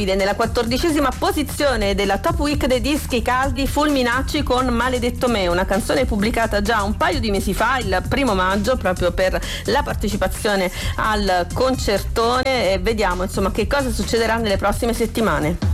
rapide. Nella 14ª posizione della Top Week dei dischi caldi, Fulminacci con Maledetto Me, una canzone pubblicata già un paio di mesi fa, il 1° maggio, proprio per la partecipazione al concertone, e vediamo insomma che cosa succederà nelle prossime settimane.